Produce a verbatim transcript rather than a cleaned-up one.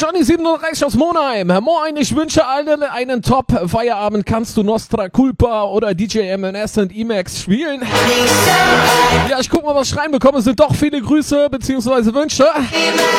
Johnny siebenunddreißig aus Monheim. Moin, ich wünsche allen einen Top-Feierabend. Kannst du Nostra Culpa oder D J M N S und E-Max spielen? Ja, ich guck mal, was ich reinbekomme. Es sind doch viele Grüße bzw. Wünsche.